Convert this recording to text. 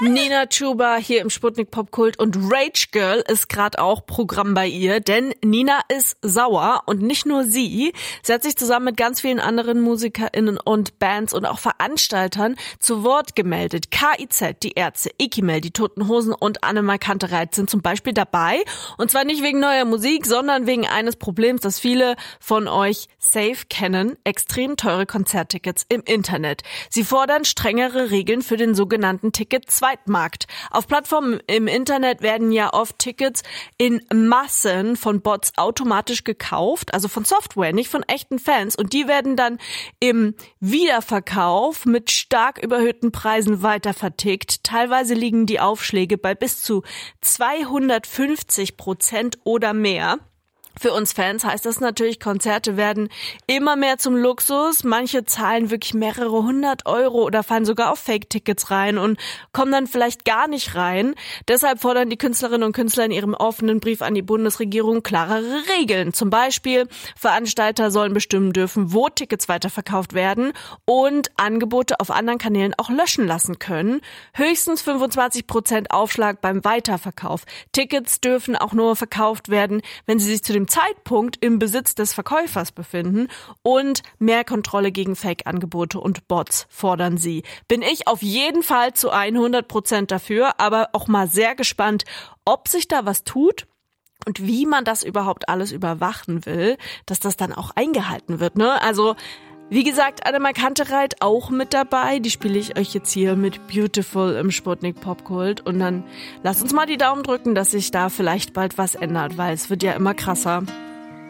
Nina Chuba hier im Sputnik Popkult und Rage Girl ist gerade auch Programm bei ihr, denn Nina ist sauer und nicht nur sie. Sie hat sich zusammen mit ganz vielen anderen MusikerInnen und Bands und auch Veranstaltern zu Wort gemeldet. KIZ, die Ärzte, Ikimel, die Toten Hosen und Annemar Kantereit sind zum Beispiel dabei. Und zwar nicht wegen neuer Musik, sondern wegen eines Problems, das viele von euch safe kennen: extrem teure Konzerttickets im Internet. Sie fordern strengere Regeln für den sogenannten Ticket-Zweitmarkt. Auf Plattformen im Internet werden ja oft Tickets in Massen von Bots automatisch gekauft, also von Software, nicht von echten Fans. Und die werden dann im Wiederverkauf mit stark überhöhten Preisen weiter vertickt. Teilweise liegen die Aufschläge bei bis zu 250% oder mehr. Für uns Fans heißt das natürlich, Konzerte werden immer mehr zum Luxus. Manche zahlen wirklich mehrere 100 Euro oder fallen sogar auf Fake-Tickets rein und kommen dann vielleicht gar nicht rein. Deshalb fordern die Künstlerinnen und Künstler in ihrem offenen Brief an die Bundesregierung klarere Regeln. Zum Beispiel, Veranstalter sollen bestimmen dürfen, wo Tickets weiterverkauft werden und Angebote auf anderen Kanälen auch löschen lassen können. Höchstens 25% Aufschlag beim Weiterverkauf. Tickets dürfen auch nur verkauft werden, wenn sie sich zu dem Zeitpunkt im Besitz des Verkäufers befinden, und mehr Kontrolle gegen Fake-Angebote und Bots fordern sie. Bin ich auf jeden Fall zu 100% dafür, aber auch mal sehr gespannt, ob sich da was tut und wie man das überhaupt alles überwachen will, dass das dann auch eingehalten wird, ne? Also, wie gesagt, Annemar Kantereit auch mit dabei. Die spiele ich euch jetzt hier mit Beautiful im Sputnik Popkult. Und dann lasst uns mal die Daumen drücken, dass sich da vielleicht bald was ändert, weil es wird ja immer krasser.